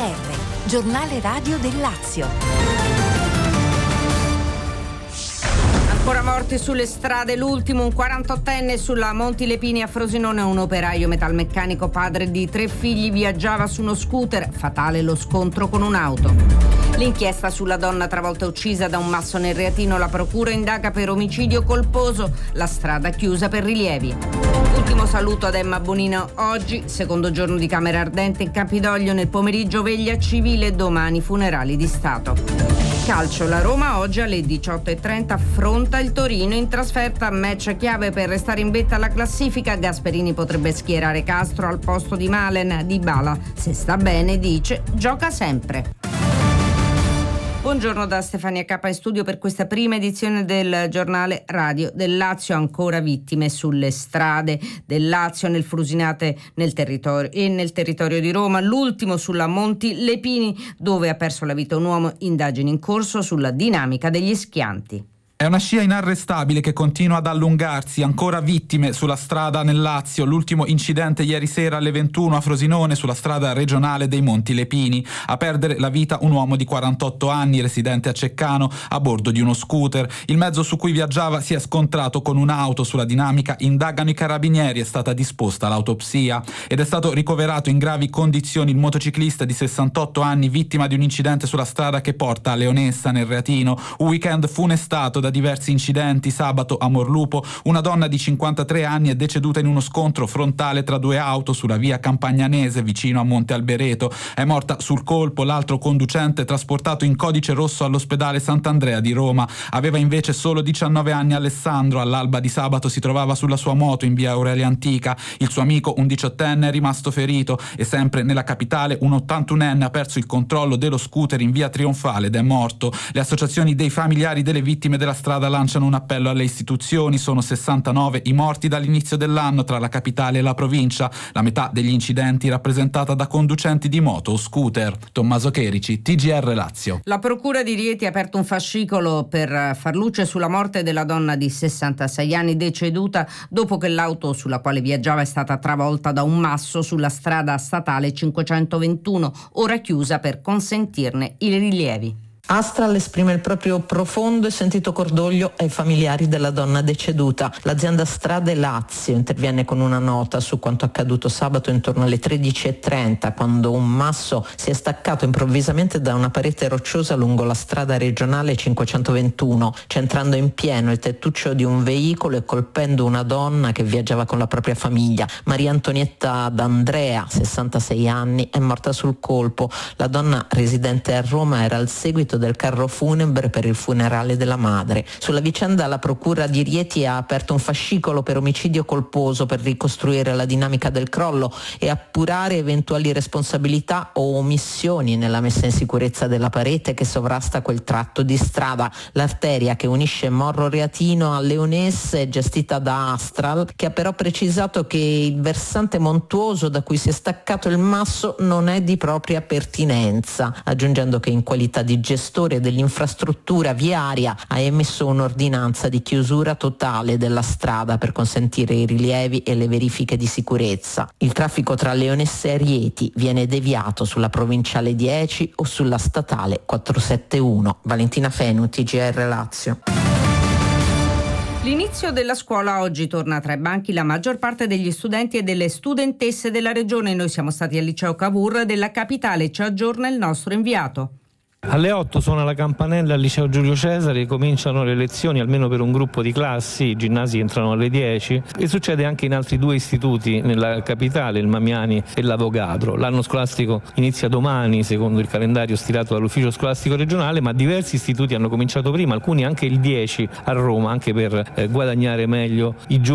GR, giornale radio del Lazio. Ancora morti sulle strade, l'ultimo un 48enne sulla Monti Lepini a Frosinone, un operaio metalmeccanico padre di 3 figli viaggiava su uno scooter, fatale lo scontro con un'auto. L'inchiesta sulla donna travolta e uccisa da un masso nel Reatino, la procura indaga per omicidio colposo, la strada chiusa per rilievi. Ultimo saluto ad Emma Bonino oggi, secondo giorno di Camera Ardente in Campidoglio, nel pomeriggio veglia civile, domani funerali di Stato. Calcio, la Roma oggi alle 18:30 affronta il Torino in trasferta, match chiave per restare in vetta alla classifica. Gasperini potrebbe schierare Castro al posto di Malen. Dybala, se sta bene, dice, gioca sempre. Buongiorno da Stefania Cappa in studio per questa prima edizione del giornale radio del Lazio. Ancora vittime sulle strade del Lazio, nel Frusinate, nel territorio di Roma. L'ultimo sulla Monti Lepini, dove ha perso la vita un uomo. Indagini in corso sulla dinamica degli schianti. È una scia inarrestabile che continua ad allungarsi, ancora vittime sulla strada nel Lazio. L'ultimo incidente ieri sera alle 21 a Frosinone, sulla strada regionale dei Monti Lepini. A perdere la vita un uomo di 48 anni, residente a Ceccano, a bordo di uno scooter. Il mezzo su cui viaggiava si è scontrato con un'auto. Sulla dinamica indagano i carabinieri, è stata disposta l'autopsia ed è stato ricoverato in gravi condizioni il motociclista di 68 anni, vittima di un incidente sulla strada che porta a Leonessa nel Reatino. Un weekend funestato da diversi incidenti. Sabato a Morlupo una donna di 53 anni è deceduta in uno scontro frontale tra 2 auto sulla via Campagnanese vicino a Monte Albereto. È morta sul colpo l'altro conducente, trasportato in codice rosso all'ospedale Sant'Andrea di Roma. Aveva invece solo 19 anni Alessandro. All'alba di sabato si trovava sulla sua moto in via Aurelia Antica. Il suo amico, un 18enne, è rimasto ferito. E sempre nella capitale un 81enne ha perso il controllo dello scooter in via Trionfale ed è morto. Le associazioni dei familiari delle vittime della strada lanciano un appello alle istituzioni. Sono 69 i morti dall'inizio dell'anno tra la capitale e la provincia, la metà degli incidenti rappresentata da conducenti di moto o scooter. Tommaso Cherici, TGR Lazio. La procura di Rieti ha aperto un fascicolo per far luce sulla morte della donna di 66 anni deceduta dopo che l'auto sulla quale viaggiava è stata travolta da un masso sulla strada statale 521, ora chiusa per consentirne i rilievi. Astral esprime il proprio profondo e sentito cordoglio ai familiari della donna deceduta. L'azienda Strade Lazio interviene con una nota su quanto accaduto sabato intorno alle 13:30, quando un masso si è staccato improvvisamente da una parete rocciosa lungo la strada regionale 521, centrando in pieno il tettuccio di un veicolo e colpendo una donna che viaggiava con la propria famiglia. Maria Antonietta D'Andrea, 66 anni, è morta sul colpo. La donna, residente a Roma, era al seguito del carro funebre per il funerale della madre. Sulla vicenda la procura di Rieti ha aperto un fascicolo per omicidio colposo per ricostruire la dinamica del crollo e appurare eventuali responsabilità o omissioni nella messa in sicurezza della parete che sovrasta quel tratto di strada. L'arteria che unisce Morro Reatino a Leonesse è gestita da Astral, che ha però precisato che il versante montuoso da cui si è staccato il masso non è di propria pertinenza, aggiungendo che in qualità di gestore dell'infrastruttura viaria ha emesso un'ordinanza di chiusura totale della strada per consentire i rilievi e le verifiche di sicurezza. Il traffico tra Leonesse e Rieti viene deviato sulla provinciale 10 o sulla statale 471. Valentina Fenu, TGR Lazio. L'inizio della scuola oggi torna tra i banchi la maggior parte degli studenti e delle studentesse della regione. Noi siamo stati al liceo Cavour della capitale, ci aggiorna il nostro inviato. Alle 8 suona la campanella al liceo Giulio Cesare, cominciano le lezioni almeno per un gruppo di classi, i ginnasi entrano alle 10 e succede anche in altri 2 istituti nella capitale, il Mamiani e l'Avogadro. L'anno scolastico inizia domani secondo il calendario stilato dall'ufficio scolastico regionale, ma diversi istituti hanno cominciato prima, alcuni anche il 10 a Roma, anche per guadagnare meglio i giorni